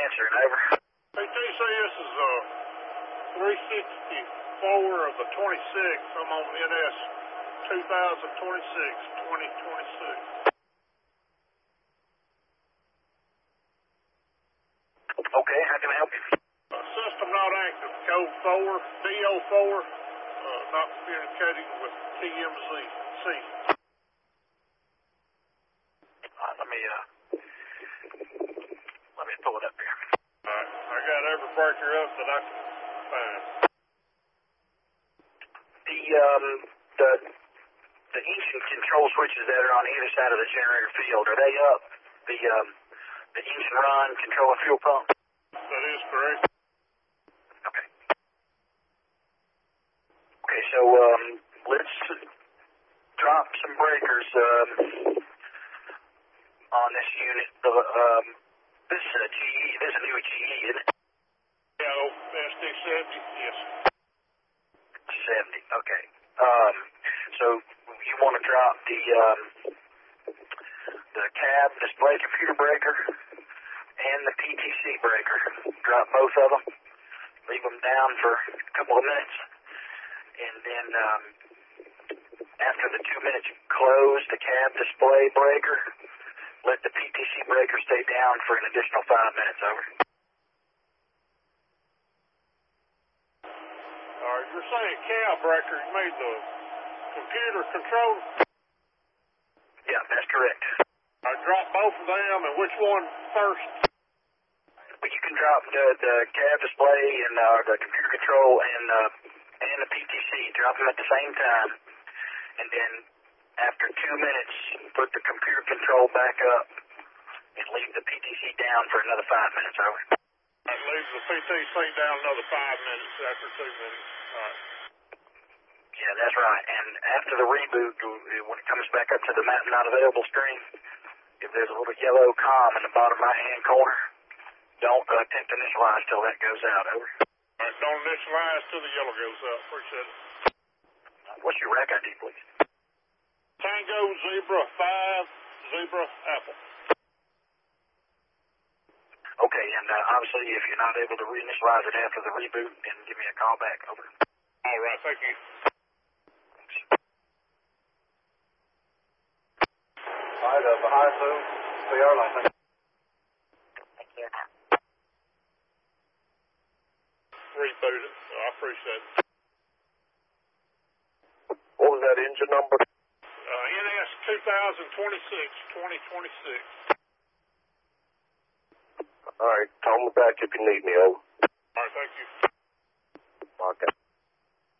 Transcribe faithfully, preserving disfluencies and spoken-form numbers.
answering, over. P T C, this is uh, three sixty-four of the twenty-six. I'm on N S two thousand twenty-six, twenty twenty-six. Okay, how can I help you? Uh, system not active. Code four, D O four, uh, not communicating with T M Z. C. Uh, let me, uh, let me pull it up here. All right, I got every breaker up that I can find. The, um, the, the engine control switches that are on either side of the generator field, are they up? The, um, the engine run, control and fuel pump? That is correct. Okay. Okay, so, um, let's drop some breakers, um, on this unit. The, um, this is a G E, this is a new G E, isn't it? Yeah, S D seventy, yes. seventy, okay. Um, so you want to drop the, um, the cab display computer breaker and the P T C breaker. Drop both of them. Leave them down for a couple of minutes. And then, um, after the two minutes close the cab display breaker, let the P T C breaker stay down for an additional five minutes, over. All right, you're saying cab breaker, you made the computer control? Yeah, that's correct. I drop both of them, and which one first? But you can drop the, the cab display and uh, the computer control and, uh, and the P T C, drop them at the same time. And then after two minutes, put the computer control back up and leave the P T C down for another five minutes, over. And leave the P T C down another five minutes after two minutes. All right. Yeah, that's right. And after the reboot, when it comes back up to the map not available screen, if there's a little yellow comm in the bottom right-hand corner, don't uh, attempt to initialize till that goes out, over. All right, don't initialize till the yellow goes up. Appreciate it. What's your rack I D, please? Tango Zebra five Zebra Apple. Okay, and uh, obviously if you're not able to reinitialize it after the reboot, then give me a call back, over. All right, thank you. All right, uh, behind Zoom, C R line. Thank you. Reboot it. Oh, I appreciate it. What was that engine number? Uh, N S two thousand twenty-six, twenty twenty-six. All right, call me back if you need me, over. All right, thank you.